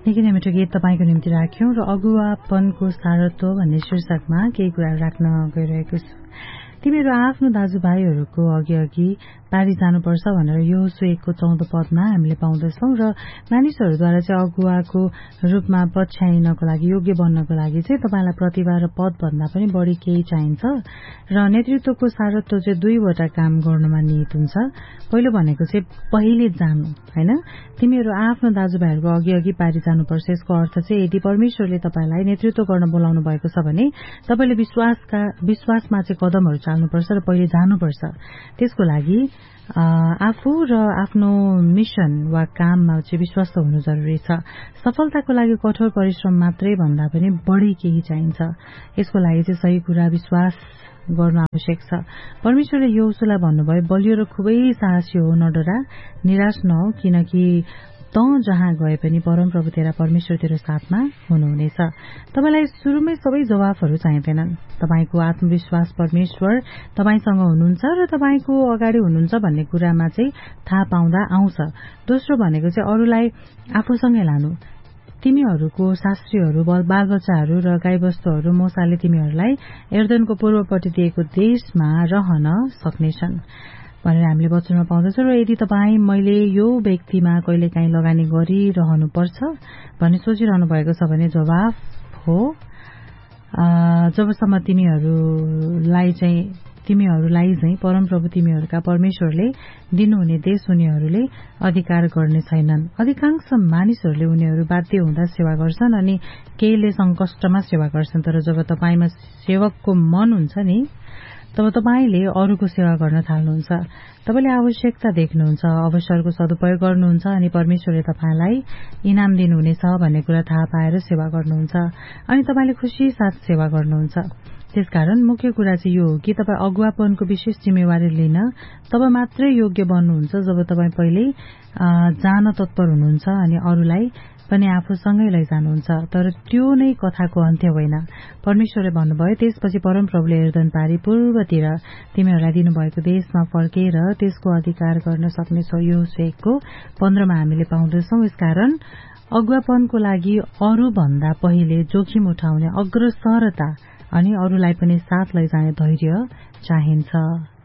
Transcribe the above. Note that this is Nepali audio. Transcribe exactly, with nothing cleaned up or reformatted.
निकै नै मिठो गीत तपाईँको निम्ति राख्यौं र अगुवापनको सारत्व भन्ने शीर्षकमा केही कुरा राख्न गइरहेको छु। तिमीहरू आफ्नो दाजुभाइहरूको अघि अघि पारी जानुपर्छ भनेर योहोशुवा एकको चौध पदमा हामीले पाउँदछौं र मानिसहरूद्वारा चाहिँ अगुवाको रूपमा पछ्याइनको लागि योग्य बन्नको लागि चाहिँ तपाईँलाई प्रतिभा र पद भन्दा पनि बढी केही चाहिन्छ र नेतृत्वको सारत्व चाहिँ दुईवटा काम गर्नमा निहित हुन्छ। पहिलो भनेको चाहिँ पहिले जानु हैन, तिमीहरू आफ्नो दाजुभाइहरूको अघि अघि पारी जानुपर्छ। यसको अर्थ चाहिँ यदि परमेश्वरले तपाईँलाई नेतृत्व गर्न बोलाउनु भएको छ भने तपाईँले विश्वासका विश्वासमा चाहिँ कदमहरू चाल्नुपर्छ र पहिले जानुपर्छ। त्यसको लागि आफू र आफ्नो मिशन वा काममा चाहिँ विश्वस्त हुनु जरुरी छ। सफलताको लागि कठोर परिश्रम मात्रै भन्दा पनि बढी केही चाहिन्छ। यसको लागि चाहिँ सही कुरा विश्वास गर्न आवश्यक छ। परमेश्वरले योहोशुवालाई भन्नुभयो, बलियो र खुबै साहसी हो, नडरा, निराश नहो, किनकि त जहाँ गए पनि परमप्रभु तेरा परमेश्वर तेरो साथमा हुनुहुनेछ। तपाईलाई सुरुमै सबै जवाफहरू चाहिँदैनन्। तपाईको आत्मविश्वास परमेश्वर तपाईसँग हुनुहुन्छ र तपाईको अगाडि हुनुहुन्छ भन्ने कुरामा चाहिँ थाहा पाउँदा आउँछ। दोस्रो भनेको चाहिँ अरूलाई आफूसँगै लानु। तिमीहरूको शास्त्रीहरू, बालबच्चाहरू र गाईबस्तुहरू मोसाले तिमीहरूलाई यर्दनको पूर्वपट्टि दिएको देशमा रहन सक्नेछन् भनेर हामीले वचनमा पाउँदछौं। र यदि तपाईँ मैले यो व्यक्तिमा कहिलेकाहीँ लगानी गरिरहनुपर्छ भन्ने सोचिरहनु भएको छ भने जवाफ हो, जबसम्म तिमीहरूलाई चाहिँ तिमीहरूलाई चाहिँ परमप्रभु तिमीहरूका परमेश्वरले दिनुहुने देश उनीहरूले अधिकार गर्ने छैनन्। अधिकांश मानिसहरूले उनीहरू बाध्य हुँदा सेवा गर्छन् अनि केहीले संकष्टमा सेवा गर्छन्। तर जब तपाईमा सेवकको मन हुन्छ नि, तब तपाईले अरूको सेवा गर्न थाल्नुहुन्छ। तपाईले आवश्यकता देख्नुहुन्छ, अवसरको सदुपयोग गर्नुहुन्छ अनि परमेश्वरले तपाईलाई इनाम दिनुहुनेछ भन्ने कुरा थाहा पाएर सेवा गर्नुहुन्छ अनि तपाईले खुशी साथ सेवा गर्नुहुन्छ। त्यसकारण मुख्य कुरा चाहिँ यो हो कि तपाईँ अगुवापनको विशेष जिम्मेवारी लिन तब मात्रै योग्य बन्नुहुन्छ जब तपाईँ पहिले जान तत्पर हुनुहुन्छ अनि अरूलाई पनि आफूसँगै लैजानुहुन्छ। तर त्यो नै कथाको अन्त्य होइन। परमेश्वरले भन्नुभयो, त्यसपछि परमप्रभुले यर्दन पारी पूर्वतिर तिमीहरूलाई दिनुभएको देशमा फर्केर त्यसको अधिकार गर्न सक्नेछौ। योहोशुवा एकको पन्ध्रमा हामीले पाउँदछौं। यसकारण अगुवापनको लागि अरू भन्दा पहिले जोखिम उठाउने अग्रसरता अनि अरूलाई पनि साथ लैजाने धैर्य चाहिन्छ।